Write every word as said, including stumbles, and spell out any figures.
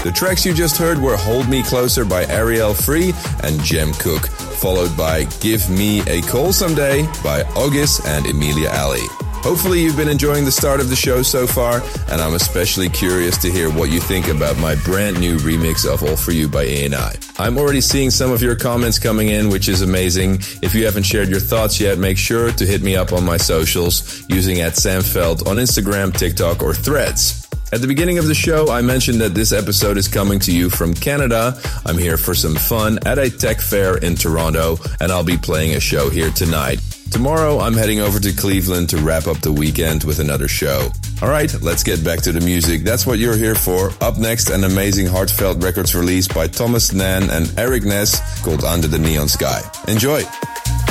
The tracks you just heard were Hold Me Closer by Ariel Free and Jem Cook, followed by Give Me a Call Someday by August and Emilia Ali. Hopefully you've been enjoying the start of the show so far, and I'm especially curious to hear what you think about my brand new remix of All For You by A N I. I'm already seeing some of your comments coming in, which is amazing. If you haven't shared your thoughts yet, make sure to hit me up on my socials using at Sam Veld on Instagram, TikTok, or Threads. At the beginning of the show, I mentioned that this episode is coming to you from Canada. I'm here for some fun at a tech fair in Toronto, and I'll be playing a show here tonight. Tomorrow, I'm heading over to Cleveland to wrap up the weekend with another show. Alright, let's get back to the music. That's what you're here for. Up next, an amazing Heartfelt Records release by Thomas Nan and Eric Ness called Under the Neon Sky. Enjoy!